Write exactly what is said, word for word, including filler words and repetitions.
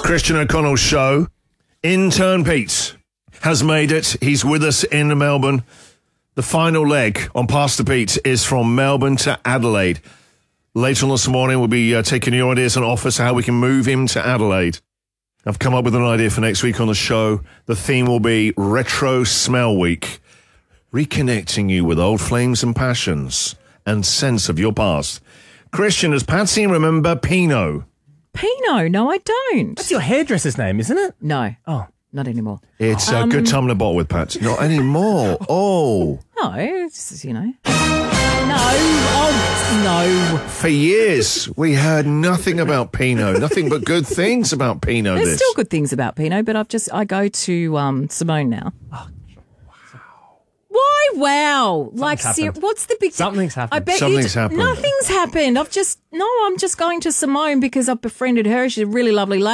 Christian O'Connell show. Intern Pete has made it. He's with us in Melbourne. The final leg on Pastor Pete is from Melbourne to Adelaide. Later on this morning, we'll be uh, taking your ideas and offers how we can move him to Adelaide. I've come up with an idea for next week on the show. The theme will be Retro Smell Week, reconnecting you with old flames and passions and sense of your past. Christian, does Patsy remember Pinot? Pinot? No, I don't. That's your hairdresser's name, isn't it? No. Oh. Not anymore. It's um, a good time to bottle with Patsy. Not anymore. Oh. No, it's just, you know. No. Oh, no. For years, we heard nothing about Pinot, nothing but good things about Pinot. There's this. still good things about Pinot, but I've just, I go to um, Simone now. Oh. Why? Wow. Like, ser- what's the big... Something's happened. I bet Something's you d- happened. Nothing's happened. I've just... No, I'm just going to Simone because I've befriended her. She's a really lovely lady.